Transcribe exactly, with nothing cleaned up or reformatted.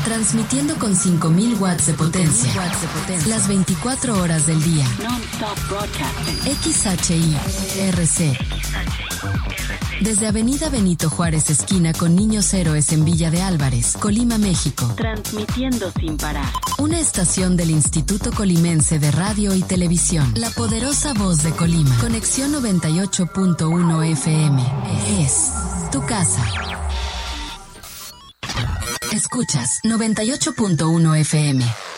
Transmitiendo con cinco mil watts de potencia. Watts de potencia. Las veinticuatro horas del día. Non-stop broadcasting. X H I R C. Desde Avenida Benito Juárez, esquina con Niños Héroes en Villa de Álvarez, Colima, México. Transmitiendo sin parar. Una estación del Instituto Colimense de Radio y Televisión. La poderosa voz de Colima. Conexión noventa y ocho punto uno F M. Es tu casa. Escuchas noventa y ocho punto uno F M.